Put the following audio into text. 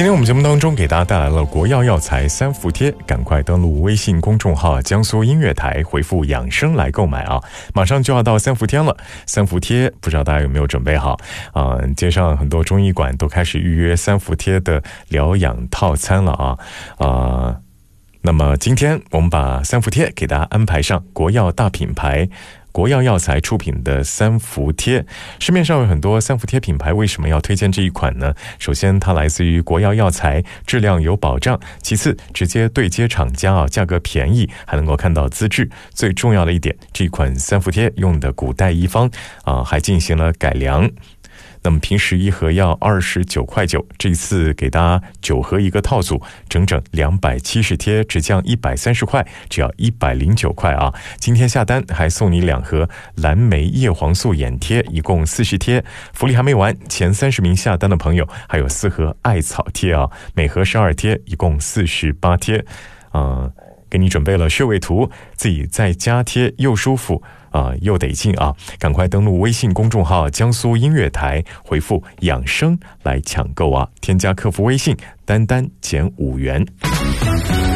今天我们节目当中给大家带来了国药药材三伏贴，赶快登录微信公众号江苏音乐台，回复养生来购买啊！马上就要到三伏天了，三伏贴不知道大家有没有准备好街上很多中医馆都开始预约三伏贴的疗养套餐了那么今天我们把三伏贴给大家安排上国药大品牌国药药材出品的三伏贴。市面上有很多三伏贴品牌，为什么要推荐这一款呢？首先它来自于国药药材，质量有保障，其次直接对接厂家价格便宜，还能够看到资质。最重要的一点，这款三伏贴用的古代医方还进行了改良。那么平时一盒要29.9块，这次给大家9盒一个套组，整整270贴，只降130块，只要109块啊！今天下单还送你2盒蓝莓叶黄素眼贴，一共40贴，福利还没完，前30名下单的朋友还有4盒艾草贴每盒12贴，一共48贴给你准备了穴位图，自己在家贴又舒服又得劲赶快登录微信公众号江苏音乐台，回复养生来抢购添加客服微信丹丹减5元。